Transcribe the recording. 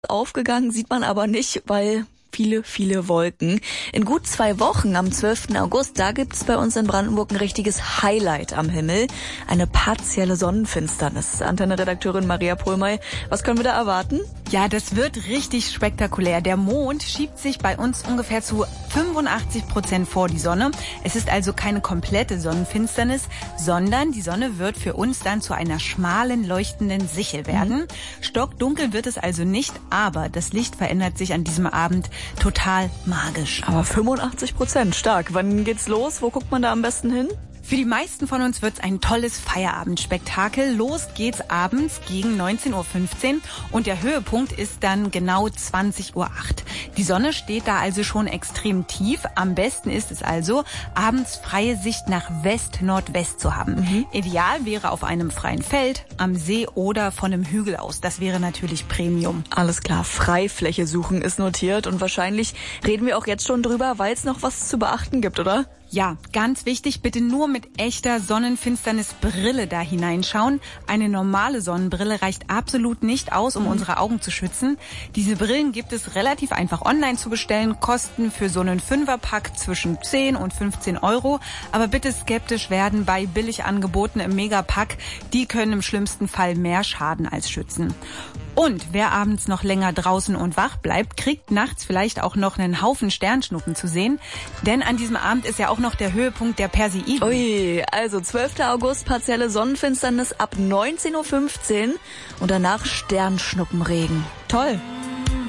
Aufgegangen sieht man aber nicht, weil viele Wolken. In gut 2 Wochen, am 12. August, da gibt's bei uns in Brandenburg ein richtiges Highlight am Himmel. Eine partielle Sonnenfinsternis. Antenne-Redakteurin Maria Pohlmey, was können wir da erwarten? Ja, das wird richtig spektakulär. Der Mond schiebt sich bei uns ungefähr zu 85% vor die Sonne. Es ist also keine komplette Sonnenfinsternis, sondern die Sonne wird für uns dann zu einer schmalen, leuchtenden Sichel werden. Stockdunkel wird es also nicht, aber das Licht verändert sich an diesem Abend total magisch. Aber 85%, stark. Wann geht's los? Wo guckt man da am besten hin? Für die meisten von uns wird's ein tolles Feierabendspektakel. Los geht's abends gegen 19.15 Uhr und der Höhepunkt ist dann genau 20.08 Uhr. Die Sonne steht da also schon extrem tief. Am besten ist es also, abends freie Sicht nach West-Nordwest zu haben. Ideal wäre auf einem freien Feld, am See oder von einem Hügel aus. Das wäre natürlich Premium. Alles klar, Freifläche suchen ist notiert und wahrscheinlich reden wir auch jetzt schon drüber, weil es noch was zu beachten gibt, oder? Ja, ganz wichtig, bitte nur mit echter Sonnenfinsternisbrille da hineinschauen. Eine normale Sonnenbrille reicht absolut nicht aus, um unsere Augen zu schützen. Diese Brillen gibt es relativ einfach online zu bestellen, kosten für so einen 5er-Pack zwischen 10 und 15 Euro. Aber bitte skeptisch werden bei Billigangeboten im Megapack. Die können im schlimmsten Fall mehr schaden als schützen. Und wer abends noch länger draußen und wach bleibt, kriegt nachts vielleicht auch noch einen Haufen Sternschnuppen zu sehen. Denn an diesem Abend ist ja auch noch der Höhepunkt der Perseiden. Ui, also 12. August, partielle Sonnenfinsternis ab 19.15 Uhr und danach Sternschnuppenregen. Toll.